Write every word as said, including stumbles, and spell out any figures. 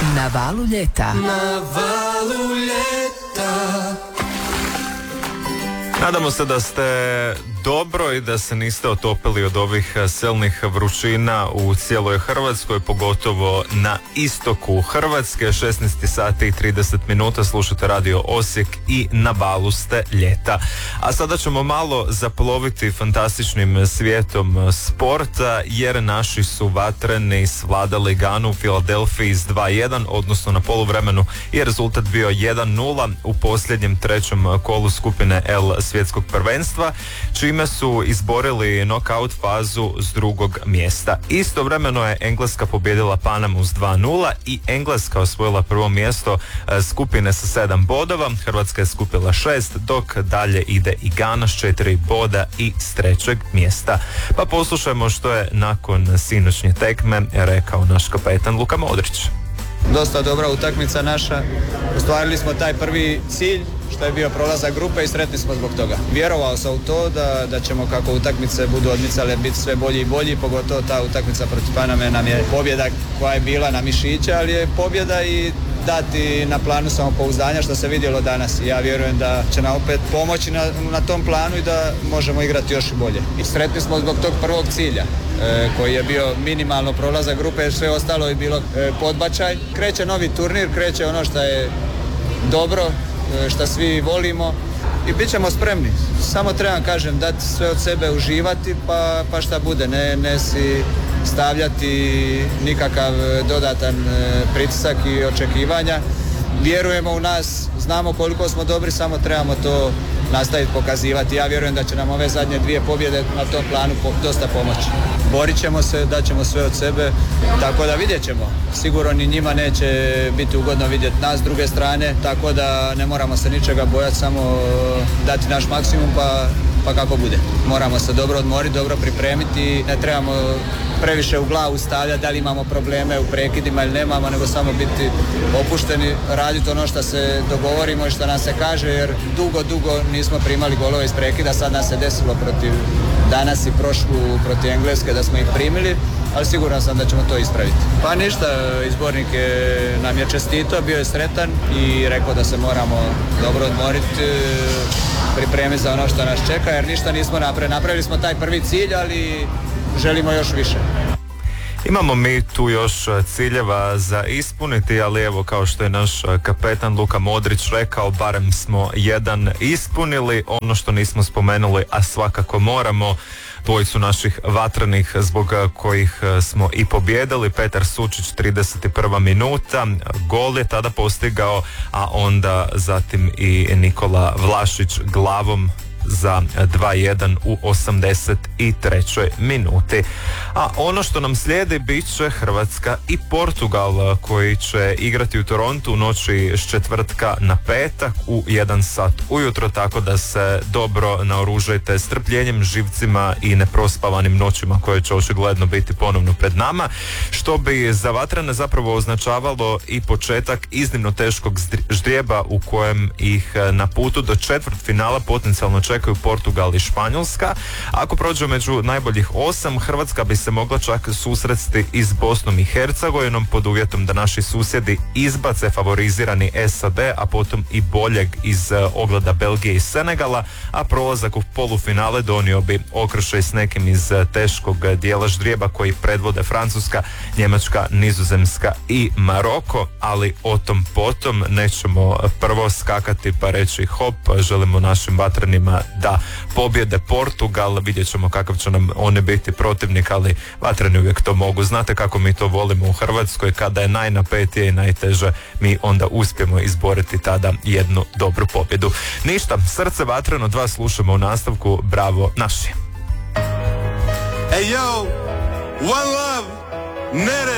Na valu ljeta. Na valu ljeta. Nadamo se da ste dobro i da se niste otopili od ovih silnih vrućina u cijeloj Hrvatskoj, pogotovo na istoku Hrvatske. šesnaest sati i trideset minuta, slušate Radio Osijek i na valu ste ljeta. A sada ćemo malo zaploviti fantastičnim svijetom sporta, jer naši su vatreni svladali Ganu u Filadelfiji s dva jedan, odnosno na poluvremenu je rezultat bio jedan nula u posljednjem trećem kolu skupine L svjetskog prvenstva, čime su izborili knockout fazu s drugog mjesta. Istovremeno je Engleska pobijedila Panamu s dva nula i Engleska osvojila prvo mjesto skupine sa sedam bodova. Hrvatska je skupila šest, dok dalje ide i Gana s četiri boda i s trećeg mjesta. Pa poslušajmo što je nakon sinoćnje tekme rekao naš kapetan Luka Modrić. Dosta dobra utakmica naša, ostvarili smo taj prvi cilj što je bio prolazak grupe i sretni smo zbog toga. Vjerovao sam u to da, da ćemo kako utakmice budu odmicale biti sve bolji i bolji, pogotovo ta utakmica protiv Paname nam je pobjeda koja je bila na mišiće, ali je pobjeda i dati na planu samopouzdanja što se vidjelo danas. Ja vjerujem da će nam opet pomoći na, na tom planu i da možemo igrati još i bolje. I sretni smo zbog tog prvog cilja e, koji je bio minimalno prolazak grupe, jer sve ostalo je bilo e, podbačaj. Kreće novi turnir, kreće ono što je dobro, e, što svi volimo i bit ćemo spremni. Samo trebam, kažem, dati sve od sebe, uživati pa, pa šta bude, ne, ne si stavljati nikakav dodatan pritisak i očekivanja. Vjerujemo u nas, znamo koliko smo dobri, samo trebamo to nastaviti pokazivati. Ja vjerujem da će nam ove zadnje dvije pobjede na tom planu dosta pomoći. Borit ćemo se, daćemo sve od sebe, tako da vidjet ćemo. Sigurno ni njima neće biti ugodno vidjeti nas s druge strane, tako da ne moramo se ničega bojati, samo dati naš maksimum pa, pa kako bude. Moramo se dobro odmoriti, dobro pripremiti, ne trebamo previše u glavu stavljati da li imamo probleme u prekidima ili nemamo, nego samo biti opušteni, raditi ono što se dogovorimo i što nam se kaže, jer dugo, dugo nismo primali golove iz prekida, sad nas se desilo protiv danas i prošlu protiv Engleske da smo ih primili, ali siguran sam da ćemo to ispraviti. Pa ništa, izbornik je, nam je čestito, bio je sretan i rekao da se moramo dobro odmoriti, pripremiti za ono što nas čeka, jer ništa nismo napravili. Napravili smo taj prvi cilj, ali želimo još više. Imamo mi tu još ciljeva za ispuniti, ali evo, kao što je naš kapetan Luka Modrić rekao, barem smo jedan ispunili. Ono što nismo spomenuli, a svakako moramo, dvojicu naših vatrenih zbog kojih smo i pobjedili. Petar Sučić, trideset prva minuta, gol je tada postigao, a onda zatim i Nikola Vlašić glavom za dva jedan u osamdeset trećoj minuti. A ono što nam slijedi bit će Hrvatska i Portugal, koji će igrati u Torontu u noći s četvrtka na petak u jedan sat ujutro, tako da se dobro naoružajte strpljenjem, živcima i neprospavanim noćima koje će očigledno biti ponovno pred nama, što bi za vatrene zapravo označavalo i početak iznimno teškog ždrijeba u kojem ih na putu do četvrtfinala potencijalno čekaju Portugal i Španjolska. Ako prođu među najboljih osam, Hrvatska bi se mogla čak susresti i s Bosnom i Hercegovinom pod uvjetom da naši susjedi izbace favorizirani S A D, a potom i boljeg iz ogleda Belgije i Senegala, a prolazak u polufinale donio bi okršaj s nekim iz teškog dijela ždrijeba koji predvode Francuska, Njemačka, Nizozemska i Maroko, ali o tom potom. Nećemo prvo skakati pa reći hop, želimo našim vatrenima da pobjede Portugal, vidjet ćemo kakav će nam oni biti protivnik, ali vatreni uvijek to mogu. Znate kako mi to volimo u Hrvatskoj, kada je najnapetije i najteže, mi onda uspijemo izboriti tada jednu dobru pobjedu. Ništa, srce vatreno, dva slušamo u nastavku, bravo naši. Hey yo, one love, Nere.